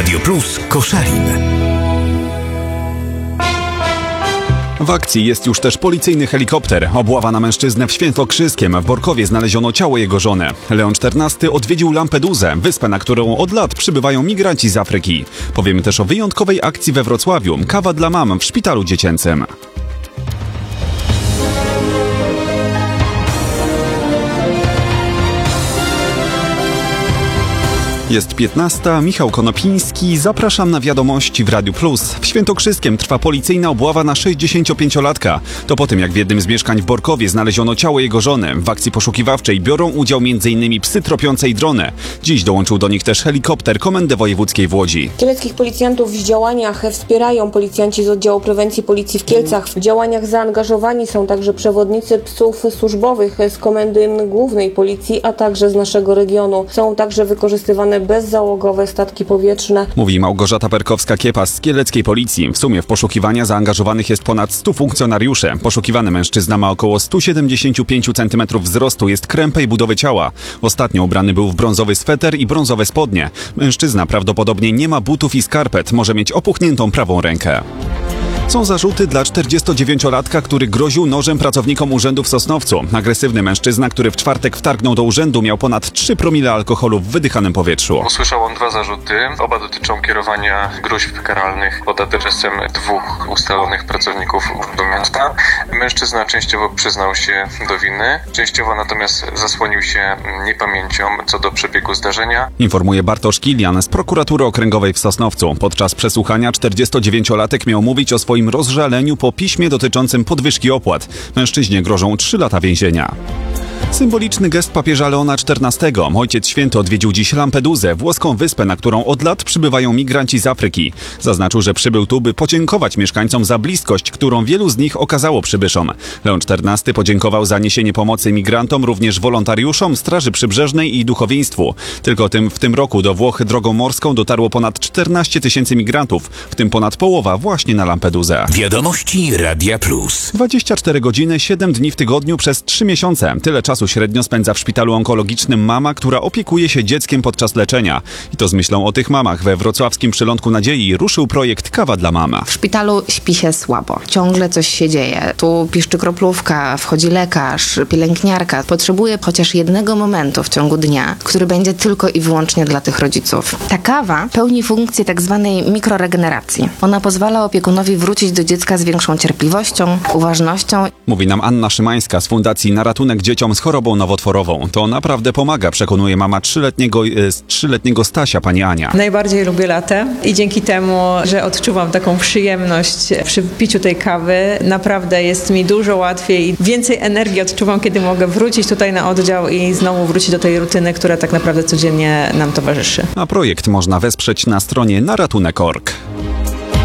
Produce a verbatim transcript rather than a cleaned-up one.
Radio Plus Koszalin. W akcji jest już też policyjny helikopter. Obława na mężczyznę w Świętokrzyskiem. W Borkowie znaleziono ciało jego żony. Leon czternasty odwiedził Lampedusę, wyspę, na którą od lat przybywają migranci z Afryki. Powiemy też o wyjątkowej akcji we Wrocławiu. Kawa dla mam w szpitalu dziecięcym. Jest piętnasta, Michał Konopiński, zapraszam na wiadomości w Radiu Plus. W Świętokrzyskiem trwa policyjna obława na sześćdziesięciopięciolatka. To po tym, jak w jednym z mieszkań w Borkowie znaleziono ciało jego żony. W akcji poszukiwawczej biorą udział m.in. psy tropiące i drony. Dziś dołączył do nich też helikopter Komendy Wojewódzkiej w Łodzi. Kieleckich policjantów w działaniach wspierają policjanci z oddziału prewencji policji w Kielcach. W działaniach zaangażowani są także przewodnicy psów służbowych z Komendy Głównej Policji, a także z naszego regionu. Są także wykorzystywane bezzałogowe statki powietrzne. Mówi Małgorzata Perkowska-Kiepas z kieleckiej policji. W sumie w poszukiwania zaangażowanych jest ponad stu funkcjonariuszy. Poszukiwany mężczyzna ma około sto siedemdziesiąt pięć centymetrów wzrostu, jest krępej budowy ciała. Ostatnio ubrany był w brązowy sweter i brązowe spodnie. Mężczyzna prawdopodobnie nie ma butów i skarpet, może mieć opuchniętą prawą rękę. Są zarzuty dla czterdziestodziewięciolatka, który groził nożem pracownikom urzędu w Sosnowcu. Agresywny mężczyzna, który w czwartek wtargnął do urzędu, miał ponad trzy promile alkoholu w wydychanym powietrzu. Usłyszał on dwa zarzuty. Oba dotyczą kierowania gróźb karalnych pod adresem dwóch ustalonych pracowników Urzędu Miasta. Mężczyzna częściowo przyznał się do winy, częściowo natomiast zasłonił się niepamięcią co do przebiegu zdarzenia. Informuje Bartosz Kilian z Prokuratury Okręgowej w Sosnowcu. Podczas przesłuchania czterdziestodziewięciolatek miał mówić o swoim rozżaleniu po piśmie dotyczącym podwyżki opłat. Mężczyźnie grożą trzy lata więzienia. Symboliczny gest papieża Leona czternastego. Ojciec Święty odwiedził dziś Lampedusę, włoską wyspę, na którą od lat przybywają migranci z Afryki. Zaznaczył, że przybył tu, by podziękować mieszkańcom za bliskość, którą wielu z nich okazało przybyszom. Leon czternasty podziękował za niesienie pomocy migrantom, również wolontariuszom, Straży Przybrzeżnej i duchowieństwu. Tylko tym w tym roku do Włoch drogą morską dotarło ponad czternaście tysięcy migrantów, w tym ponad połowa właśnie na Lampedusę. Wiadomości Radia Plus. dwadzieścia cztery godziny, siedem dni w tygodniu przez trzy miesiące. Tyle czasu średnio spędza w szpitalu onkologicznym mama, która opiekuje się dzieckiem podczas leczenia. I to z myślą o tych mamach we wrocławskim Przylądku Nadziei ruszył projekt Kawa dla mama. W szpitalu śpi się słabo. Ciągle coś się dzieje. Tu piszczy kroplówka, wchodzi lekarz, pielęgniarka. Potrzebuje chociaż jednego momentu w ciągu dnia, który będzie tylko i wyłącznie dla tych rodziców. Ta kawa pełni funkcję tak zwanej mikroregeneracji. Ona pozwala opiekunowi wrócić do dziecka z większą cierpliwością, uważnością. Mówi nam Anna Szymańska z Fundacji Na Ratunek Dzieciom z chorobą nowotworową. To naprawdę pomaga, przekonuje mama trzyletniego, trzyletniego Stasia, pani Ania. Najbardziej lubię latę i dzięki temu, że odczuwam taką przyjemność przy piciu tej kawy, naprawdę jest mi dużo łatwiej i więcej energii odczuwam, kiedy mogę wrócić tutaj na oddział i znowu wrócić do tej rutyny, która tak naprawdę codziennie nam towarzyszy. A projekt można wesprzeć na stronie na ratunek kropka org.